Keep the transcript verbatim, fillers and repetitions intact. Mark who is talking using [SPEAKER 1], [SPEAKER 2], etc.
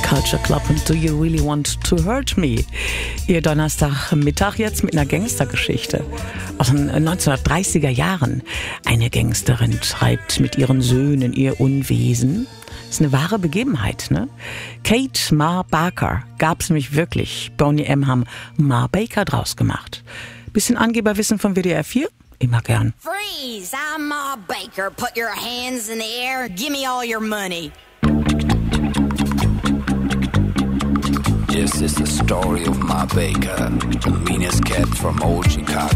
[SPEAKER 1] Culture Club und Do You Really Want to Hurt Me? Ihr Donnerstagmittag jetzt mit einer Gangstergeschichte aus den neunzehnhundertdreißiger Jahren. Eine Gangsterin treibt mit ihren Söhnen ihr Unwesen. Das ist eine wahre Begebenheit, ne? Kate Ma Baker gab's nämlich wirklich. Boney M. haben Ma Baker draus gemacht. Bisschen Angeberwissen von W D R vier? Immer gern.
[SPEAKER 2] Freeze! I'm Ma Baker. Put your hands in the air. Give me all your money.
[SPEAKER 3] This is the story of Ma Baker, the meanest cat from old Chicago.